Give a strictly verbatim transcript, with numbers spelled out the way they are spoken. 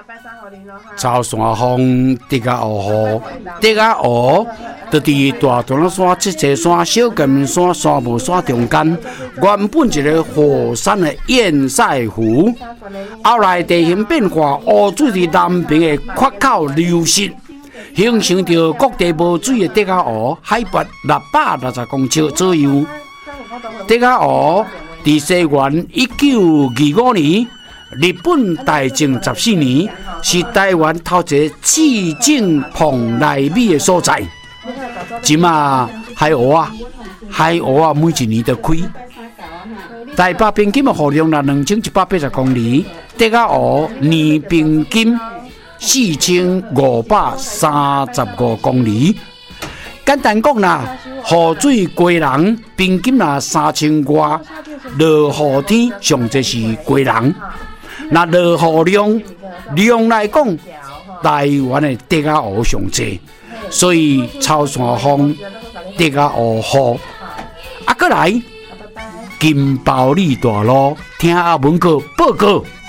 草山风竹仔湖，竹仔湖就伫大长老山、七座山、小金山、山帽山中间，原本一个火山的堰塞湖，后来地形变化，污水伫南边的缺口流失，形成着各地无水的竹仔湖，海拔六百六十公尺左右。竹仔湖伫西元一九二五年。日本大正十四年是台湾头一个市政蓬莱米的所在。即马海湖啊，海湖啊，每一年都开。台北平均的雨量là两千一百八十公里，竹仔湖年平均四千五百三十五公里。简单讲啦，雨水过人平均啦三千外，落雨天上侪是过人。那落雨量量来讲，台湾的竹仔湖上济，所以草山风竹仔湖雨。啊，过来金包里大路听阿文哥报告。